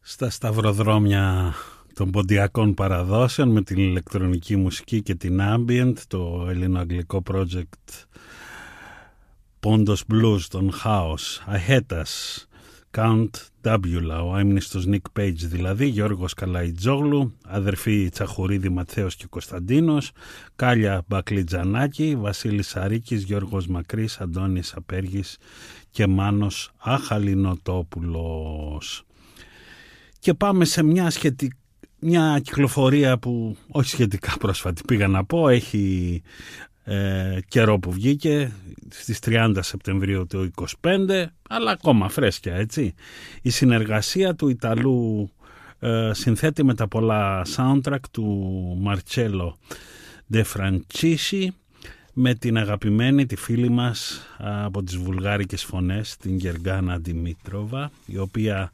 στα σταυροδρόμια των ποντιακών παραδόσεων με την ηλεκτρονική μουσική και την ambient, το ελληνοαγγλικό project Pondos Blues, τον House, Ahetas, Count Dubula, ο άμνηστος Nick Page δηλαδή, Γιώργος Καλαϊτζόγλου, αδερφοί Τσαχουρίδη Ματθαίος και Κωνσταντίνος, Κάλια Μπακλιτζανάκη, Βασίλης Σαρίκης, Γιώργος Μακρύς, Αντώνης Απέργης και Μάνος Αχαλινοτόπουλος. Και πάμε σε μια κυκλοφορία που όχι σχετικά πρόσφατη πήγα να πω, έχει καιρό που βγήκε, στις 30 Σεπτεμβρίου του 25, αλλά ακόμα φρέσκια, έτσι. Η συνεργασία του Ιταλού συνθέτη με τα πολλά soundtrack του Μαρτσέλο Ντε Φραντσίσι, με την αγαπημένη, τη φίλη μας από τις βουλγάρικες φωνές, την Γεργάνα Δημήτροβα, η οποία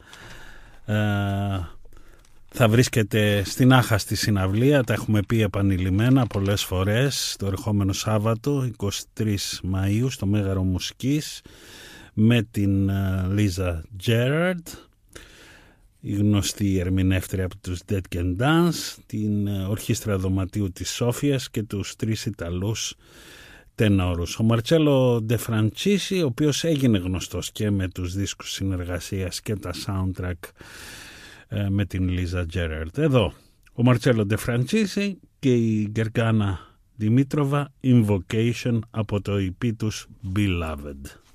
θα βρίσκεται στην άχαστη συναυλία, τα έχουμε πει επανειλημμένα πολλές φορές, το ερχόμενο Σάββατο 23 Μαΐου στο Μέγαρο Μουσικής, με την Λίζα Τζέραρντ, η γνωστή ερμηνεύτρια από τους Dead Can Dance, την ορχήστρα δωματίου της Σόφιας και τους τρεις Ιταλούς τενόρους. Ο Μαρτσέλο Ντε Φραντσίσι, ο οποίος έγινε γνωστός και με τους δίσκους συνεργασίας και τα soundtrack με την Λίζα Τζέραρντ. Εδώ ο Μαρτσέλο Ντε Φραντσίσι και η Γκεργάνα Δημήτροβα, Invocation από το EP τους Beloved.